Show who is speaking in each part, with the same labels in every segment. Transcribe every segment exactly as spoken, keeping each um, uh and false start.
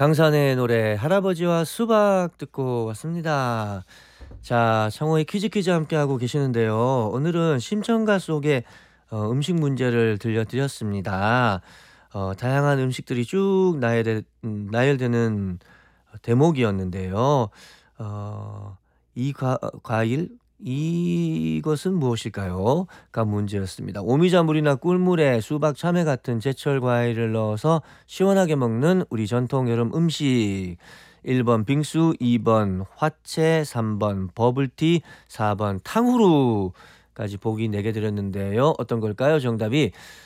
Speaker 1: 강산의 노래 할아버지와 수박 듣고 왔습니다. 자, 창호의 퀴즈 퀴즈 함께하고 계시는데요. 오늘은 심청가 속의 어, 음식 문제를 들려드렸습니다. 어, 다양한 음식들이 쭉 나열되, 음, 나열되는 대목이었는데요. 어, 이 과, 과일, 이것은 무엇일까요? 가 문제였습니다. 오미자물이나 꿀물에 수박, 참외 같은 제철 과일을 넣어서 시원하게 먹는 우리 전통 여름 음식. 일 번 빙수, 이 번 화채, 삼 번 버블티, 사 번 탕후루까지 보기 네 개 드렸는데요. 어떤 걸까요? 정답이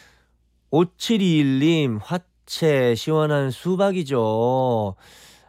Speaker 1: 오칠이일 님 화채 시원한 수박이죠.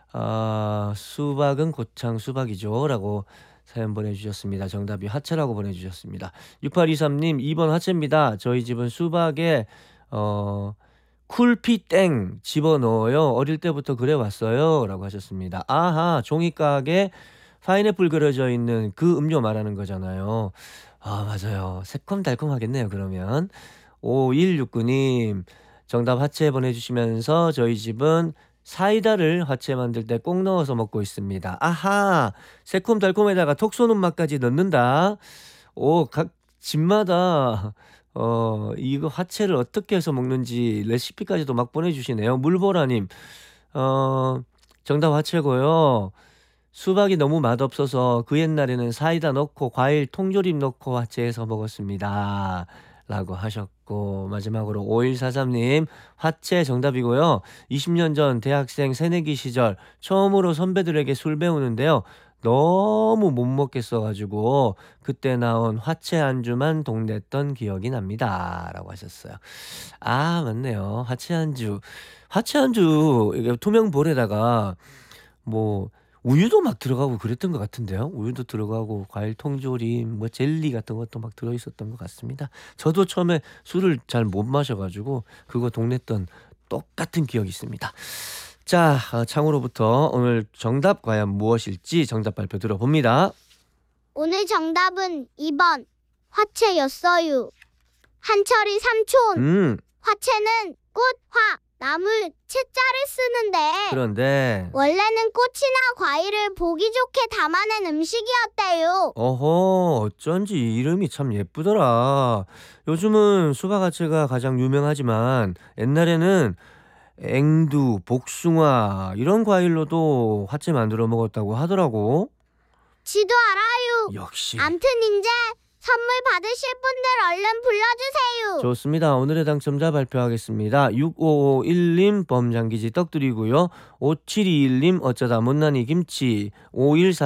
Speaker 1: 아, 수박은 고창 수박이죠. 라고 사연 보내주셨습니다. 정답이 화채라고 보내주셨습니다. 육팔이삼 님 이 번 화채입니다. 저희 집은 수박에 어, 쿨피 땡 집어넣어요. 어릴 때부터 그래 왔어요. 라고 하셨습니다. 아하, 종이각에 파인애플 그려져 있는 그 음료 말하는 거잖아요. 아, 맞아요. 새콤달콤하겠네요. 그러면 오일육구 님 정답 화채 보내주시면서 저희 집은 사이다를 화채 만들 때 꼭 넣어서 먹고 있습니다. 아하, 새콤달콤에다가 톡 쏘는 맛까지 넣는다. 오, 각 집마다 어 이거 화채를 어떻게 해서 먹는지 레시피까지도 막 보내주시네요. 물보라님, 어 정답 화채고요. 수박이 너무 맛없어서 그 옛날에는 사이다 넣고 과일 통조림 넣고 화채해서 먹었습니다. 라고 하셨고, 마지막으로 오일사삼 님 화채 정답이고요. 이십 년 전 대학생 새내기 시절 처음으로 선배들에게 술 배우는데요. 너무 못 먹겠어가지고 그때 나온 화채 안주만 동냈던 기억이 납니다. 라고 하셨어요. 아, 맞네요. 화채 안주. 화채 안주, 이게 투명 볼에다가 뭐 우유도 막 들어가고 그랬던 것 같은데요. 우유도 들어가고 과일 통조림, 뭐 젤리 같은 것도 막 들어있었던 것 같습니다. 저도 처음에 술을 잘 못 마셔가지고 그거 동냈던 똑같은 기억이 있습니다. 자, 어, 창으로부터 오늘 정답 과연 무엇일지 정답 발표 들어봅니다.
Speaker 2: 오늘 정답은 이 번 화채였어요. 한철이 삼촌,
Speaker 1: 음,
Speaker 2: 화채는 꽃, 화, 나물, 채자를 쓰는데
Speaker 1: 그런데
Speaker 2: 원래는 꽃이나 과일을 보기 좋게 담아낸 음식이었대요.
Speaker 1: 어허, 어쩐지 이름이 참 예쁘더라. 요즘은 수박화채가 가장 유명하지만 옛날에는 앵두, 복숭아 이런 과일로도 화채 만들어 먹었다고 하더라고.
Speaker 2: 지도 알아요.
Speaker 1: 역시.
Speaker 2: 암튼 이제 선물 받으실 분들 얼른 불러주세요.
Speaker 1: 좋습니다. 오늘의 당첨자 발표하겠습니다. 육오오일 님 범장기지 떡 드리고요. 오칠이일 님 어쩌다 못난이 김치, 오일사